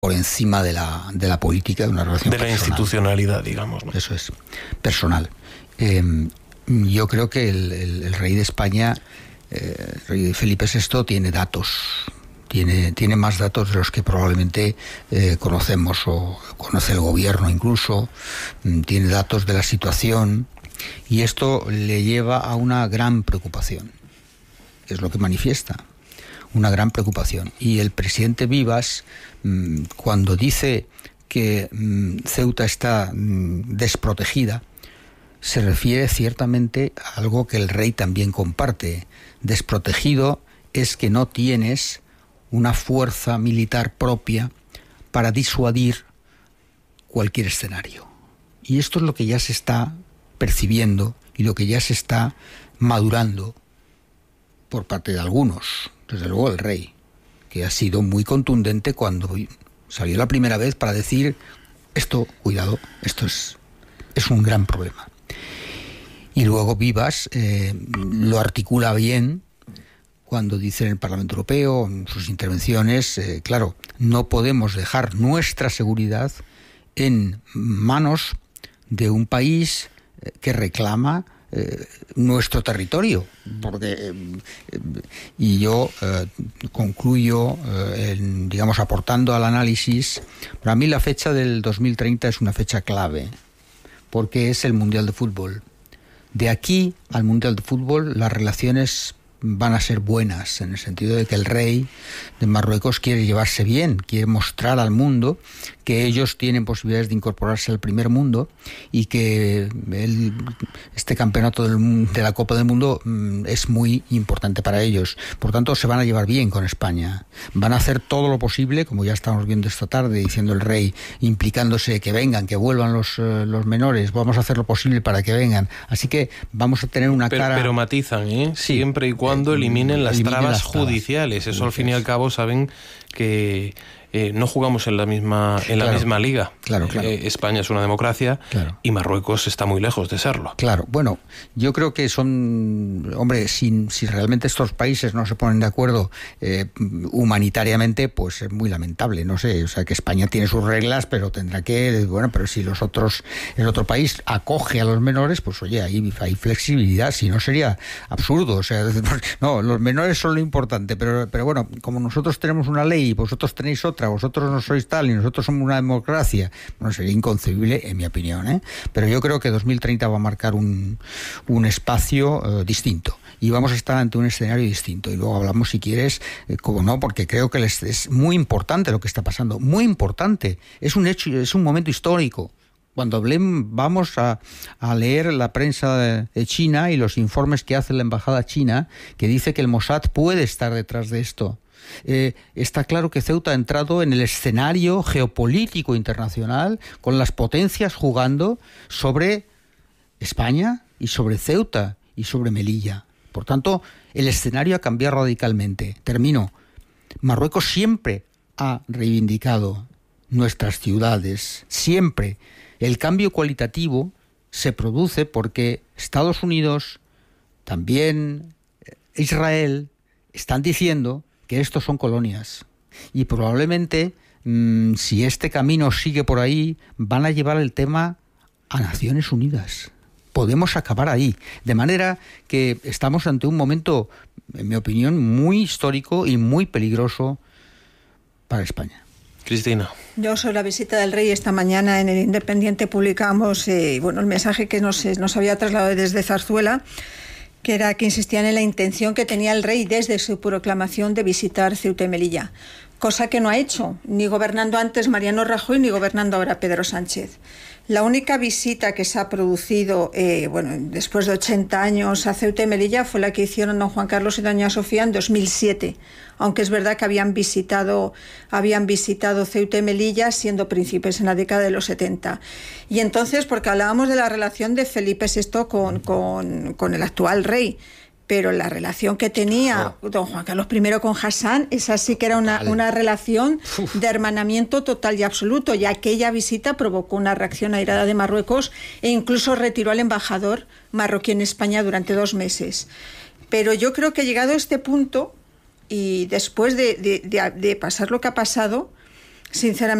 por encima de la política, de una relación personal. De la institucionalidad, digamos, ¿no? Eso es, personal. Yo creo que el rey de España, el rey Felipe VI, tiene datos. Tiene más datos de los que probablemente conocemos, o conoce el gobierno incluso. Tiene datos de la situación, y esto le lleva a una gran preocupación. Es lo que manifiesta, una gran preocupación. Y el presidente Vivas, cuando dice que Ceuta está desprotegida, se refiere ciertamente a algo que el rey también comparte. Desprotegido es que no tienes una fuerza militar propia para disuadir cualquier escenario. Y esto es lo que ya se está percibiendo y lo que ya se está madurando por parte de algunos, desde luego el rey, que ha sido muy contundente cuando salió la primera vez para decir: esto, cuidado, esto es un gran problema. Y luego Vivas lo articula bien cuando dice en el Parlamento Europeo, en sus intervenciones, claro, no podemos dejar nuestra seguridad en manos de un país que reclama nuestro territorio, porque y yo concluyo digamos, aportando al análisis. Para mí la fecha del 2030 es una fecha clave, porque es el Mundial de Fútbol. De aquí al Mundial de Fútbol las relaciones van a ser buenas, en el sentido de que el rey de Marruecos quiere llevarse bien, quiere mostrar al mundo que ellos tienen posibilidades de incorporarse al primer mundo, y que este campeonato de la Copa del Mundo es muy importante para ellos. Por tanto, se van a llevar bien con España. Van a hacer todo lo posible, como ya estamos viendo esta tarde, diciendo el rey, implicándose que vengan, que vuelvan los menores. Vamos a hacer lo posible para que vengan. Así que vamos a tener una cara... Pero matizan, Sí, siempre y cuando eliminen las trabas judiciales. Eso, al fin y al cabo, saben que no jugamos en la misma liga. Claro. España es una democracia, y Marruecos está muy lejos de serlo. Claro, bueno, yo creo que son... Hombre, si realmente estos países no se ponen de acuerdo humanitariamente, pues es muy lamentable, no sé. O sea, que España tiene sus reglas, pero tendrá que... Bueno, pero si el otro país acoge a los menores, pues oye, ahí hay flexibilidad, si no sería absurdo. O sea, no, los menores son lo importante, pero bueno, como nosotros tenemos una ley y vosotros tenéis otra, vosotros no sois tal y nosotros somos una democracia, bueno, sería inconcebible, en mi opinión, pero yo creo que 2030 va a marcar un espacio distinto, y vamos a estar ante un escenario distinto. Y luego hablamos, si quieres, como no, porque creo que es muy importante lo que está pasando, muy importante, es un hecho, es un momento histórico. Cuando vamos a leer la prensa de China y los informes que hace la embajada china, que dice que el Mossad puede estar detrás de esto. Está claro que Ceuta ha entrado en el escenario geopolítico internacional, con las potencias jugando sobre España y sobre Ceuta y sobre Melilla. Por tanto, el escenario ha cambiado radicalmente. Termino. Marruecos siempre ha reivindicado nuestras ciudades, siempre. El cambio cualitativo se produce porque Estados Unidos, también Israel, están diciendo que estos son colonias, y probablemente si este camino sigue por ahí, van a llevar el tema a Naciones Unidas. Podemos acabar ahí, de manera que estamos ante un momento, en mi opinión, muy histórico y muy peligroso para España. Cristina. Yo, sobre la visita del rey esta mañana en el Independiente, publicamos el mensaje que nos había trasladado desde Zarzuela, que era que insistían en la intención que tenía el rey desde su proclamación de visitar Ceuta y Melilla, cosa que no ha hecho, ni gobernando antes Mariano Rajoy, ni gobernando ahora Pedro Sánchez. La única visita que se ha producido después de 80 años a Ceuta y Melilla fue la que hicieron don Juan Carlos y doña Sofía en 2007, aunque es verdad que habían visitado Ceuta y Melilla siendo príncipes en la década de los 70. Y entonces, porque hablábamos de la relación de Felipe VI con el actual rey, pero la relación que tenía don Juan Carlos I con Hassan, esa sí que era una relación de hermanamiento total y absoluto, y aquella visita provocó una reacción airada de Marruecos e incluso retiró al embajador marroquí en España durante 2 meses. Pero yo creo que, llegado a este punto, y después de pasar lo que ha pasado, Sinceramente.